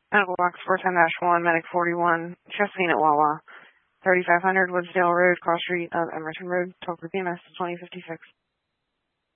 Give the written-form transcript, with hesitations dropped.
Medical box 410-1, Medic 41, chest pain at Wawa, 3500 Woodsdale Road, Cross Street of Emerson Road, Tulsa, BMS 2056.